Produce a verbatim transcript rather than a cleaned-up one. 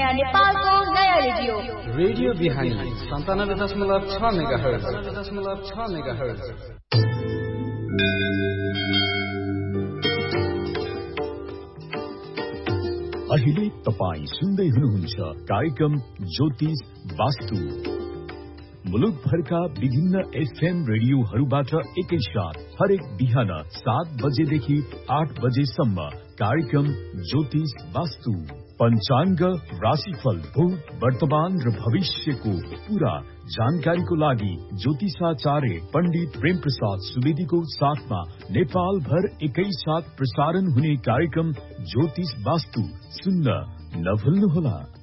नयाँ नेपालको नयाँ रेडियो रेडियो बिहानी सन्तानब्बे दशमलव छ मेगाहर्ज दशमलव छ मेगाहर्ज। अहिले तपाईँ सुन्दै हुनुहुन्छ कार्यक्रम ज्योतिष वास्तु। मुलुकभरका विभिन्न एफएम रेडियोहरूबाट एकैसाथ हरेक बिहान सात बजेदेखि आठ बजेसम्म कार्यक्रम ज्योतिष वास्तु। पञ्चाङ्ग, राशिफल, भूत, वर्तमान र भविष्यको पूरा जानकारीको लागि ज्योतिषाचार्य पण्डित प्रेम प्रसाद सुवेदीको साथमा नेपाल भर एकैसाथ प्रसारण हुने कार्यक्रम ज्योतिष वास्तु सुन्न नभुल्नुहोला।